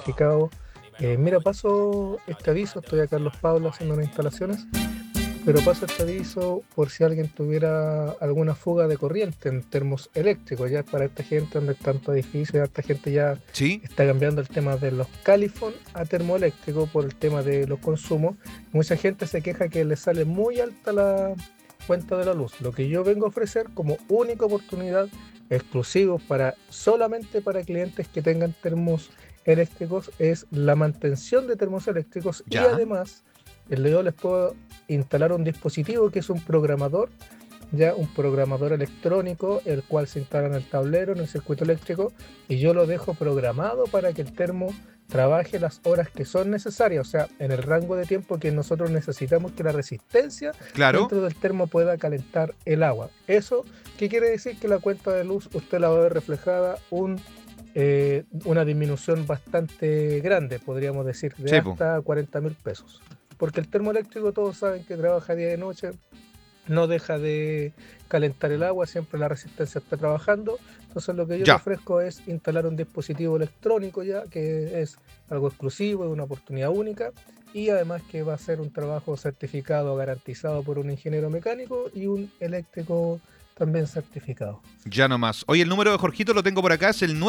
certificado. Mira, paso este aviso, estoy acá en Los Pablos haciendo unas instalaciones, pero paso este aviso por si alguien tuviera alguna fuga de corriente en termos eléctricos, ya para esta gente donde tanto edificio, esta gente ya Sí. está cambiando el tema de los Califón a termoeléctrico por el tema de los consumos. Mucha gente se queja que le sale muy alta la cuenta de la luz. Lo que yo vengo a ofrecer como única oportunidad exclusivo solamente para clientes que tengan termos eléctricos es la mantención de termos eléctricos y Ya. además yo les puedo instalar un dispositivo que es un programador electrónico, el cual se instala en el tablero, en el circuito eléctrico, y yo lo dejo programado para que el termo trabaje las horas que son necesarias, o sea, en el rango de tiempo que nosotros necesitamos que la resistencia Claro. dentro del termo pueda calentar el agua. ¿Eso qué quiere decir? Que la cuenta de luz usted la va a ver reflejada una disminución bastante grande, podríamos decir, de Sí, po. hasta 40.000 pesos. Porque el termoeléctrico todos saben que trabaja día y noche, no deja de calentar el agua, siempre la resistencia está trabajando. Entonces lo que yo Ya. le ofrezco es instalar un dispositivo electrónico ya, que es algo exclusivo, es una oportunidad única, y además que va a ser un trabajo certificado, garantizado por un ingeniero mecánico y un eléctrico también certificado. Ya nomás. Oye, el número de Jorgito lo tengo por acá, es el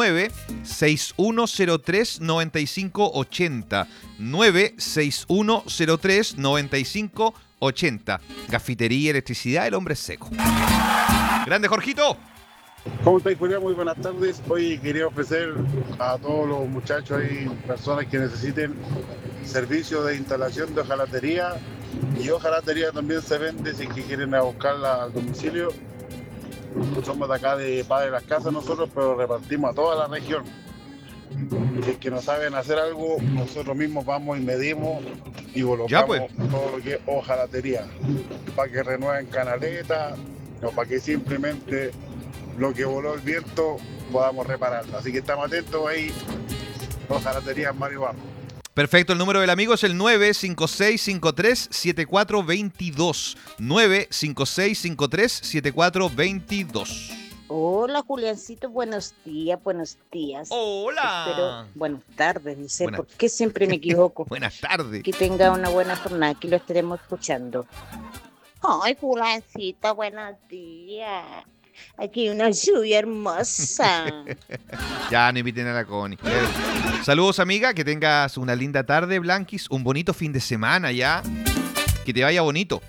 96103-9580. 96103-9580. Cafetería, electricidad, el hombre es seco. ¡Grande, Jorgito! ¿Cómo estáis, Julián? Muy buenas tardes. Hoy quería ofrecer a todos los muchachos y personas que necesiten servicio de instalación de hojalatería. Y hojalatería también se vende si es que quieren a buscarla al domicilio. Somos de acá de Padre de las Casas nosotros, pero repartimos a toda la región. Si es que no saben hacer algo, nosotros mismos vamos y medimos y Ya, colocamos todo lo que es hojalatería. Para que renueven canaletas o para que simplemente lo que voló el viento podamos repararlo. Así que estamos atentos ahí. Hojalatería Mario Barro. Perfecto, el número del amigo es el 95653-7422. 95653-7422. Hola, Juliancito, buenos días, buenos días. ¡Hola! Buenas tardes, dice, Buenas- ¿por qué siempre me equivoco? Buenas tardes. Que tenga una buena jornada, aquí lo estaremos escuchando. Ay, Juliancito, buenos días. Aquí una lluvia hermosa. Ya, no inviten a la Connie. Saludos, amiga, que tengas una linda tarde, Blanquis, un bonito fin de semana ya. Que te vaya bonito.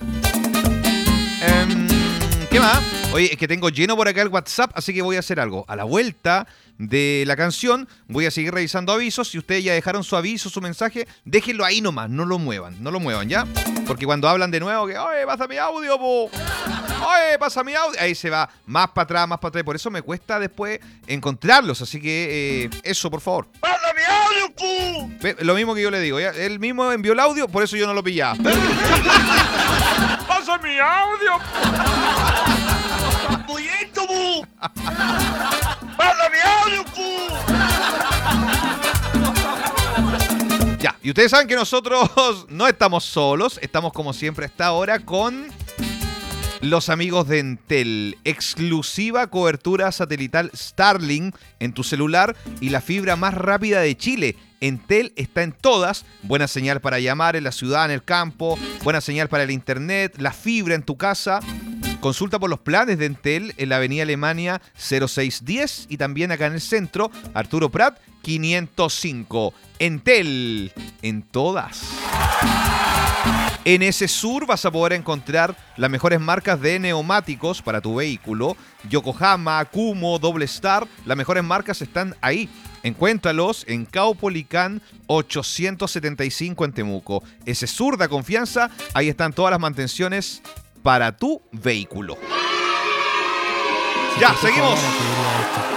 ¿Qué más? Oye, es que tengo lleno por acá el WhatsApp, así que voy a hacer algo. A la vuelta de la canción voy a seguir revisando avisos. Si ustedes ya dejaron su aviso, su mensaje, déjenlo ahí nomás, no lo muevan, ¿ya? Porque cuando hablan de nuevo que, oye, pasa mi audio, po. Oye, pasa mi audio. Ahí se va más para atrás, más para atrás. Por eso me cuesta después encontrarlos, así que eso, por favor. ¡Pasa mi audio, pu! Lo mismo que yo le digo, ¿ya? Él mismo envió el audio, por eso yo no lo pillaba. ¡Pasa mi audio! ¡Pollito, pu! ¡Pasa mi audio, pu! Ya, y ustedes saben que nosotros no estamos solos, estamos como siempre a esta hora con los amigos de Entel. Exclusiva cobertura satelital Starlink en tu celular y la fibra más rápida de Chile. Entel está en todas. Buena señal para llamar en la ciudad, en el campo. Buena señal para el internet, la fibra en tu casa. Consulta por los planes de Entel en la avenida Alemania 0610 y también acá en el centro, Arturo Prat 505. Entel, en todas. En ese sur vas a poder encontrar las mejores marcas de neumáticos para tu vehículo. Yokohama, Kumo, Doble Star, las mejores marcas están ahí. Encuéntralos en Caupolicán 875 en Temuco. Ese sur da confianza, ahí están todas las mantenciones para tu vehículo. Ya, seguimos.